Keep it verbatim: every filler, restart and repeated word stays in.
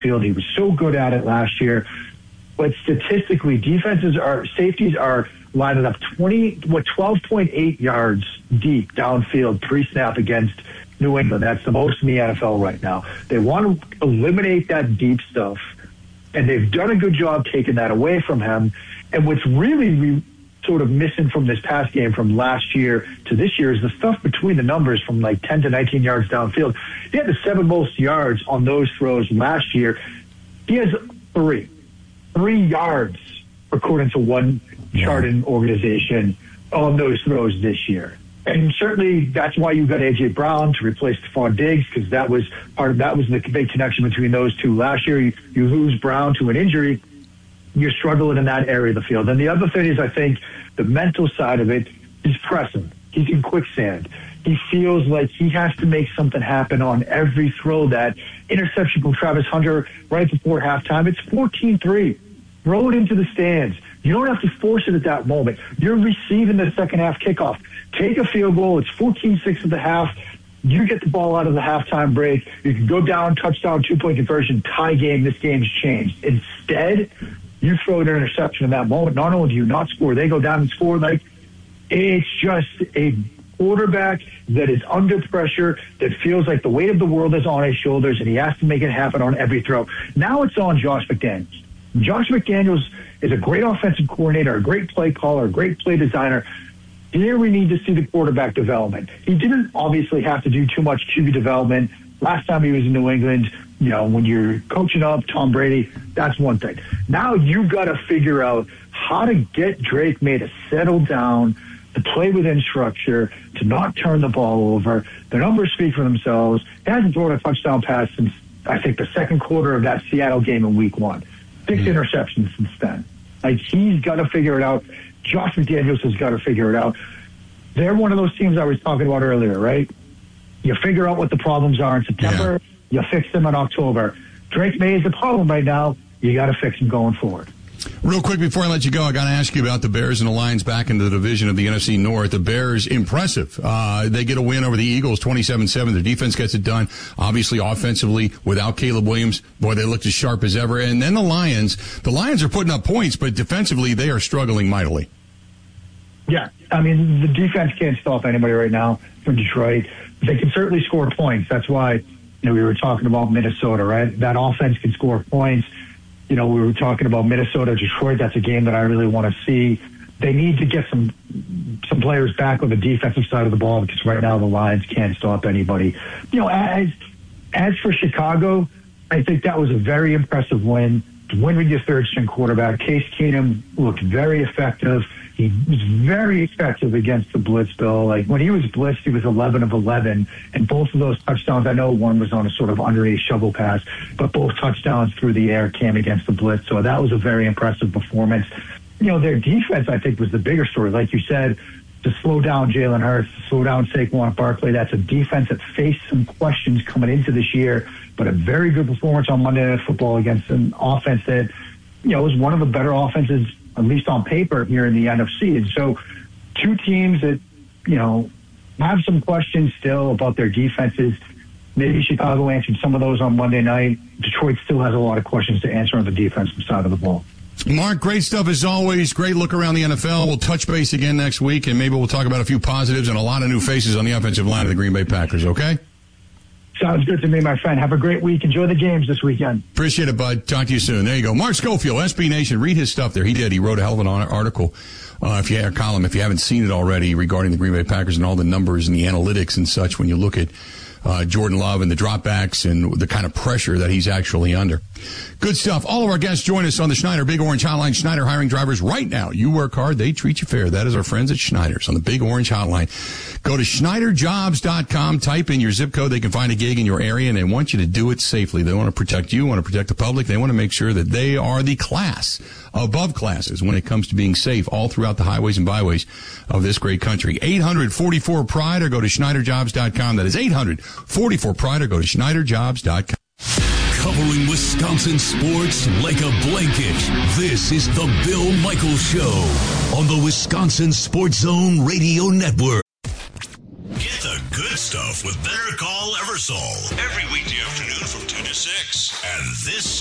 field. He was so good at it last year. But statistically, defenses are, safeties are lining up twenty, what, twelve point eight yards deep downfield pre-snap against New England. That's the most in the N F L right now. They want to eliminate that deep stuff, and they've done a good job taking that away from him. And what's really re- sort of missing from this past game from last year to this year is the stuff between the numbers from like ten to nineteen yards downfield. He had the seven most yards on those throws last year. He has three. Three yards, according to one charting organization, on those throws this year. And certainly that's why you got A J. Brown to replace Stephon Diggs, because that was part of that was the big connection between those two. Last year, you, you lose Brown to an injury, you're struggling in that area of the field. And the other thing is, I think the mental side of it is pressing. He's in quicksand. He feels like he has to make something happen on every throw. That interception from Travis Hunter right before halftime, it's fourteen three. Throw it into the stands. You don't have to force it at that moment. You're receiving the second half kickoff. Take a field goal. It's fourteen six at the half. You get the ball out of the halftime break. You can go down, touchdown, two-point conversion, tie game. This game's changed. Instead, you throw an interception in that moment. Not only do you not score, they go down and score. Like, it's just a quarterback that is under pressure, that feels like the weight of the world is on his shoulders, and he has to make it happen on every throw. Now it's on Josh McDaniels. Josh McDaniels is a great offensive coordinator, a great play caller, a great play designer. Here we need to see the quarterback development. He didn't obviously have to do too much Q B development. Last time he was in New England, you know, when you're coaching up Tom Brady, that's one thing. Now you got to figure out how to get Drake Maye to settle down, to play within structure, to not turn the ball over. The numbers speak for themselves. He hasn't thrown a touchdown pass since, I think, the second quarter of that Seattle game in week one. Six mm-hmm. interceptions since then. Like, he's got to figure it out. Josh McDaniels has got to figure it out. They're one of those teams I was talking about earlier, right? You figure out what the problems are in September. Yeah. You fix them in October. Drake Maye is the problem right now. You got to fix him going forward. Real quick before I let you go, I got to ask you about the Bears and the Lions back into the division of the N F C North. The Bears, impressive. Uh, they get a win over the Eagles, twenty-seven seven. Their defense gets it done. Obviously, offensively, without Caleb Williams, boy, they looked as sharp as ever. And then the Lions, the Lions are putting up points, but defensively, they are struggling mightily. Yeah, I mean, the defense can't stop anybody right now from Detroit. They can certainly score points. That's why, you know, we were talking about Minnesota, right? That offense can score points. You know, we were talking about Minnesota, Detroit. That's a game that I really want to see. They need to get some some players back on the defensive side of the ball, because right now the Lions can't stop anybody. You know, as as for Chicago, I think that was a very impressive win. To win with your third string quarterback, Case Keenum looked very effective. He was very effective against the blitz, Bill. Like, when he was blitzed, he was eleven of eleven, and both of those touchdowns, I know one was on a sort of underneath shovel pass, but both touchdowns through the air came against the blitz. So that was a very impressive performance. You know, their defense, I think, was the bigger story. Like you said, to slow down Jalen Hurts, to slow down Saquon Barkley, that's a defense that faced some questions coming into this year, but a very good performance on Monday Night Football against an offense that, you know, was one of the better offenses, at least on paper, here in the N F C. And so two teams that, you know, have some questions still about their defenses. Maybe Chicago answered some of those on Monday night. Detroit still has a lot of questions to answer on the defensive side of the ball. Mark, great stuff as always. Great look around the N F L. We'll touch base again next week, and maybe we'll talk about a few positives and a lot of new faces on the offensive line of the Green Bay Packers, okay? Sounds good to me, my friend. Have a great week. Enjoy the games this weekend. Appreciate it, bud. Talk to you soon. There you go. Mark Schofield, S B Nation. Read his stuff there. He did. He wrote a hell of an article, uh, if you have a column, if you haven't seen it already, regarding the Green Bay Packers and all the numbers and the analytics and such when you look at uh, Jordan Love and the dropbacks and the kind of pressure that he's actually under. Good stuff. All of our guests join us on the Schneider Big Orange Hotline. Schneider hiring drivers right now. You work hard, they treat you fair. That is our friends at Schneider's on the Big Orange Hotline. Go to Schneider Jobs dot com. Type in your zip code. They can find a gig in your area, and they want you to do it safely. They want to protect you, want to protect the public. They want to make sure that they are the class above classes when it comes to being safe all throughout the highways and byways of this great country. eight hundred forty-four pride or go to Schneider Jobs dot com. That is eight hundred forty-four pride or go to Schneider Jobs dot com. Covering Wisconsin sports like a blanket. This is the Bill Michaels Show on the Wisconsin Sports Zone Radio Network. Get the good Good Stuff with Better Call Eversole. Every weekday afternoon from two to six. And this